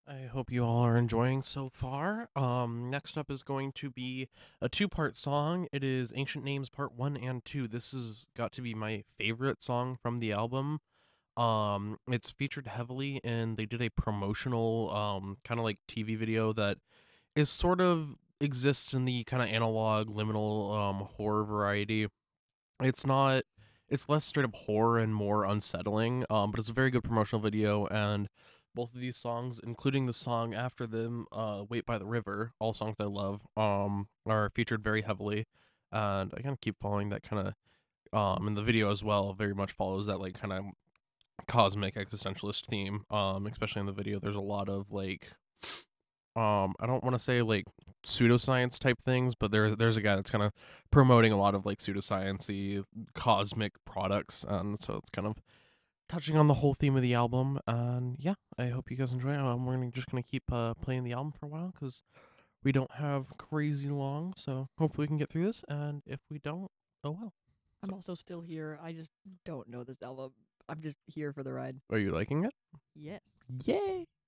I hope you all are enjoying so far. Next up is going to be a two-part song. It is Ancient Names Part 1 and 2. This has got to be my favorite song from the album. It's featured heavily and they did a promotional kind of like TV video that is sort of exists in the kind of analog liminal horror variety. It's not it's less straight up horror and more unsettling, but it's a very good promotional video, and both of these songs, including the song after them, Wait by the River, all songs I love, are featured very heavily. And I kind of keep following that kind of in the video as well, very much follows that like kind of cosmic existentialist theme. Especially in the video, there's a lot of like I don't want to say like pseudoscience type things, but there's a guy that's kind of promoting a lot of like pseudosciency cosmic products, and so it's kind of touching on the whole theme of the album. And yeah, I hope you guys enjoy. Just gonna keep playing the album for a while because we don't have crazy long, so hopefully we can get through this. And if we don't, oh well. I'm So, also still here. I just don't know this album. I'm just here for the ride. are you liking it? Yes. Yay!